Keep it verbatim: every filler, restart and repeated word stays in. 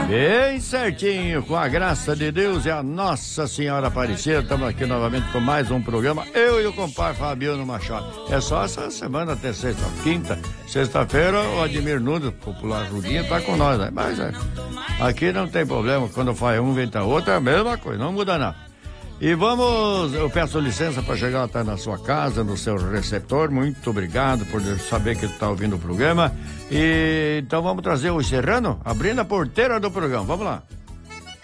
Bem certinho, com a graça de Deus e a Nossa Senhora Aparecida, estamos aqui novamente com mais um programa, eu e o compadre Fabiano Machado. É só essa semana até sexta, quinta, sexta-feira o Ademir Nunes, popular Rudinha, tá com nós, né? Mas é, aqui não tem problema, quando faz um, vem a outra, é a mesma coisa, não muda nada. E vamos, eu peço licença para chegar até na sua casa, no seu receptor. Muito obrigado por saber que está ouvindo o programa. E então vamos trazer o Serrano, abrindo a porteira do programa. Vamos lá.